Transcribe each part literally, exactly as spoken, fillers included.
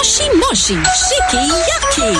Moshi Moshi Shiki Yaki.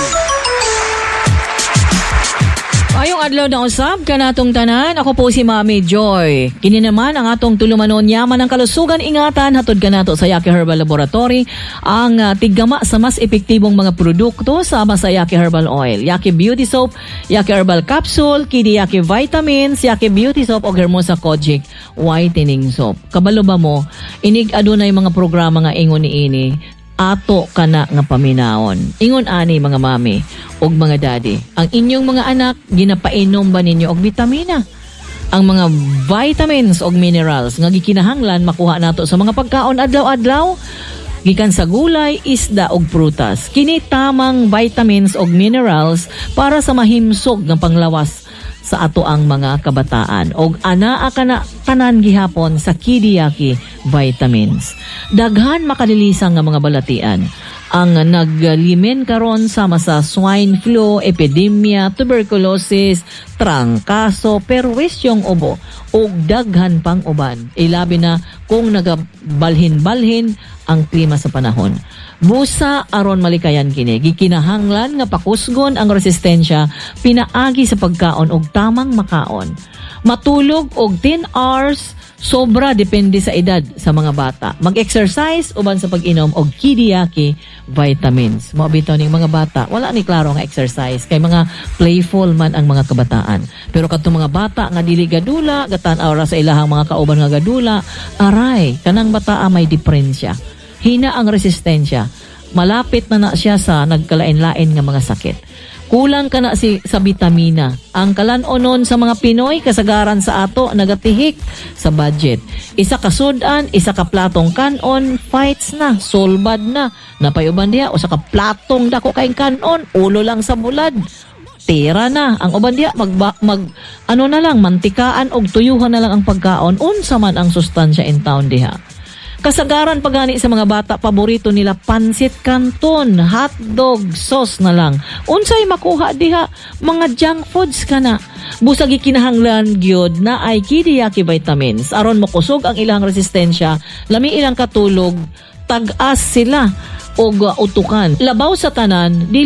Ayong adlaw na usab kanatong tanan, ako po si Mami Joy. Kini naman ang atong tulumanon yaman ng kalusugan ingatan hatod kanato sa Yaki Herbal Laboratory ang uh, tiggama sa mas epektibong mga produkto sama sa Yaki Herbal Oil, Yaki Beauty Soap, Yaki Herbal Capsule, Kidi Yaki Vitamins, Yaki Beauty Soap o Hermosa Kojic Whitening Soap. Kabalo ba mo, inig adunay mga programa nga ingon niini ato kana nga paminaon. Ingon ani mga mami og mga daddy, ang inyong mga anak ginapainom ba ninyo og bitamina? Ang mga vitamins og minerals nga gikinahanglan makuha nato sa mga pagkaon adlaw-adlaw gikan sa gulay, isda og prutas. Kini tamang vitamins og minerals para sa mahimsog nga panglawas sa ato ang mga kabataan. Og anaa kana tanan gihapon sa Kidi Yaki Vitamins. Daghan makalilisang nga mga balatian ang naglimen karon sama sa swine flu, epidemia, tuberculosis, trangkaso, perwisyong ubo ug daghan pang uban. Ilabi na kung nagabalhin-balhin ang klima sa panahon. Busa aron malikayan kini, gikinahanglan nga pakusgon ang resistensya pinaagi sa pagkaon og tamang makaon. Matulog og ten hours, sobra depende sa edad sa mga bata. Mag-exercise uban sa pag-inom og Kidi Yaki Vitamins. Mo bitaw ning mga bata, wala ni klaro nga exercise kay mga playful man ang mga kabataan. Pero kadtong mga bata nga dili gadula, gatan-aw ra sa ilahang mga kauban nga gadula, aray, kanang bataa may diferensya. Hina ang resistensya. Malapit na na siya sa nagkalain-lain nga mga sakit. Kulang ka na si, sa bitamina. Ang kalanon sa mga Pinoy, kasagaran sa ato, nagatihik sa budget. Isa ka sudan, isa ka platong kanon, fights na, solbad na. Napayuban diya, o sa ka platong dako kaing kanon, ulo lang sa bulad. Tira na. Ang uban diya, mag, mag, ano na lang, mantikaan og tuyuhan na lang ang pagkaon. Unsa man ang sustansya in town diha. Kasagaran pagani sa mga bata, paborito nila pansit canton, hotdog, sauce na lang. Unsay makuha diha, mga junk foods ka na. Busag ikinahanglan gyud na ay Kidi Yaki Vitamins aron makusog ang ilang resistensya, lami ilang katulog, tag-as sila og uh, utukan. Labaw sa tanan,